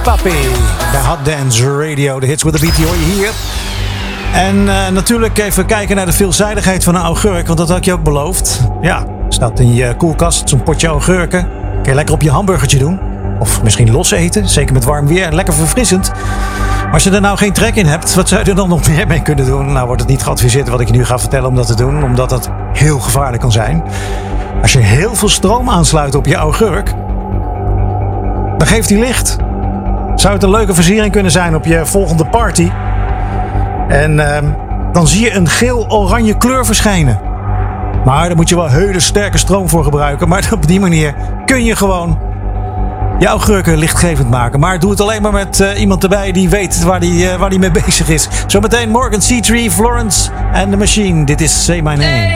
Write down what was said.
Papi bij Hot Dance Radio. De hits with the beat, die hoor je hier. En natuurlijk even kijken naar de veelzijdigheid van een augurk, want dat had ik je ook beloofd. Ja, staat in je koelkast zo'n potje augurken. Kun je lekker op je hamburgertje doen. Of misschien los eten, zeker met warm weer. Lekker verfrissend. Maar als je er nou geen trek in hebt, wat zou je er dan nog meer mee kunnen doen? Nou wordt het niet geadviseerd wat ik je nu ga vertellen om dat te doen, omdat het heel gevaarlijk kan zijn. Als je heel veel stroom aansluit op je augurk, dan geeft hij licht. Zou het een leuke versiering kunnen zijn op je volgende party? En dan zie je een geel-oranje kleur verschijnen. Maar daar moet je wel hele sterke stroom voor gebruiken. Maar op die manier kun je gewoon je augurken lichtgevend maken. Maar doe het alleen maar met iemand erbij die weet waar die mee bezig is. Zometeen Morgan C3, Florence and the Machine. Dit is Say My Name.